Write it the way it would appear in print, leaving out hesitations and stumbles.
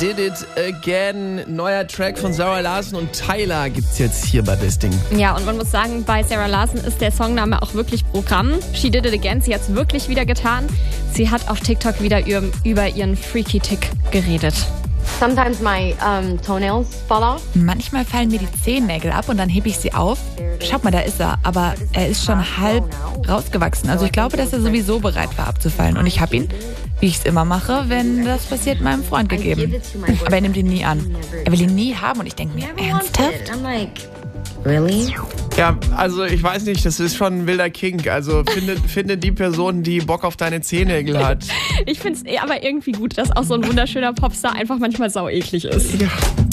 Did It Again, neuer Track von Sarah Larsson und Tyler gibt's jetzt hier bei das Ding. Ja, und man muss sagen, bei Sarah Larsson ist der Songname auch wirklich Programm. She Did It Again, sie hat's wirklich wieder getan. Sie hat auf TikTok wieder über ihren Freaky Tick geredet. Sometimes my toenails fall off. Manchmal fallen mir die Zehennägel ab und dann hebe ich sie auf. Schaut mal, da ist er. Aber er ist schon halb rausgewachsen. Also ich glaube, dass er sowieso bereit war abzufallen. Und ich habe ihn, wie ich es immer mache, wenn das passiert, meinem Freund gegeben. Aber er nimmt ihn nie an. Er will ihn nie haben und ich denke mir, ernsthaft? I'm like, really? Ja, also ich weiß nicht, das ist schon ein wilder Kink. Also finde die Person, die Bock auf deine Zehennägel hat. Ich find's aber irgendwie gut, dass auch so ein wunderschöner Popstar einfach manchmal sau eklig ist. Ja.